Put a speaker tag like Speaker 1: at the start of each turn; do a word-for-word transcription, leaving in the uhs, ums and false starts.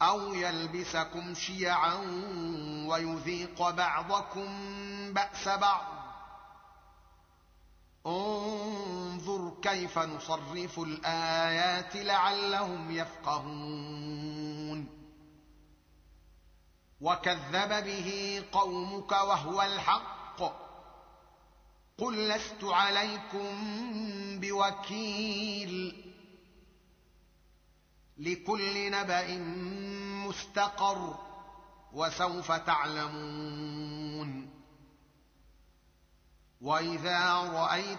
Speaker 1: أو يلبسكم شيعا ويذيق بعضكم بأس بعض انظر كيف نصرف الآيات لعلهم يفقهون وكذب به قومك وهو الحق قل لست عليكم بوكيل لكل نبأ مستقر وسوف تعلمون وإذا رأيت